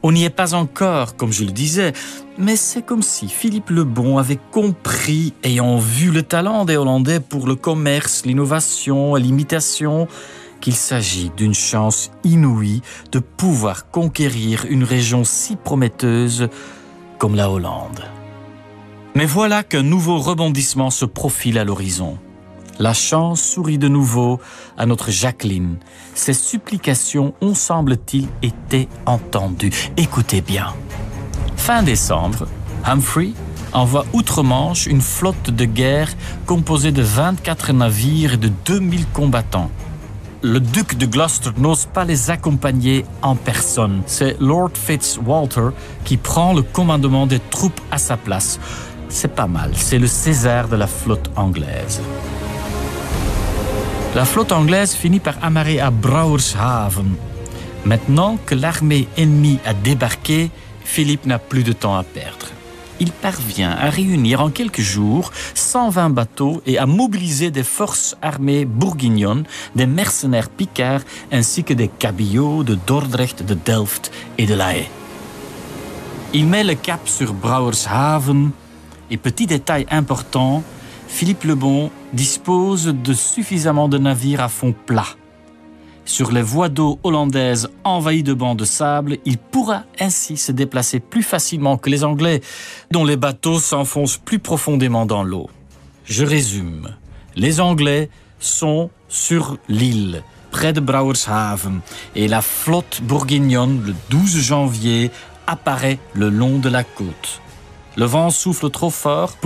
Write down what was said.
On n'y est pas encore, comme je le disais, mais c'est comme si Philippe le Bon avait compris, ayant vu le talent des Hollandais pour le commerce, l'innovation et l'imitation, qu'il s'agit d'une chance inouïe de pouvoir conquérir une région si prometteuse comme la Hollande. Mais voilà qu'un nouveau rebondissement se profile à l'horizon. La chance sourit de nouveau à notre Jacqueline. Ses supplications ont, semble-t-il, été entendues. Écoutez bien. Fin décembre, Humphrey envoie outre-Manche une flotte de guerre composée de 24 navires et de 2000 combattants. Le duc de Gloucester n'ose pas les accompagner en personne. C'est Lord Fitzwalter qui prend le commandement des troupes à sa place. C'est pas mal, c'est le César de la flotte anglaise. La flotte anglaise finit par amarrer à Brouwershaven. Maintenant que l'armée ennemie a débarqué, Philippe n'a plus de temps à perdre. Il parvient à réunir en quelques jours 120 bateaux et à mobiliser des forces armées bourguignonnes, des mercenaires picards ainsi que des cabillots de Dordrecht, de Delft et de La Haye. Il met le cap sur Brouwershaven et, petit détail important, Philippe le Bon dispose de suffisamment de navires à fond plat. Sur les voies d'eau hollandaises envahies de bancs de sable, il pourra ainsi se déplacer plus facilement que les Anglais, dont les bateaux s'enfoncent plus profondément dans l'eau. Je résume. Les Anglais sont sur l'île, près de Brouwershaven, et la flotte bourguignonne, le 12 janvier, apparaît le long de la côte. Le vent souffle trop fort pour